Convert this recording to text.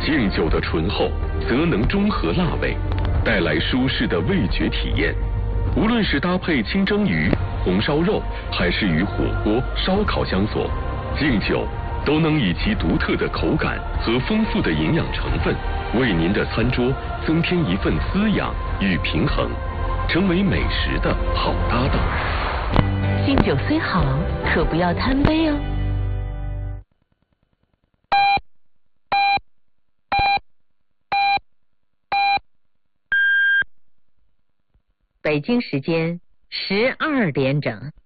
敬酒的醇厚则能中和辣味，带来舒适的味觉体验。无论是搭配清蒸鱼、红烧肉，还是与火锅、烧烤相佐，敬酒都能以其独特的口感和丰富的营养成分，为您的餐桌增添一份滋养与平衡，成为美食的好搭档。 敬酒虽好，可不要贪杯哦。北京时间12点整。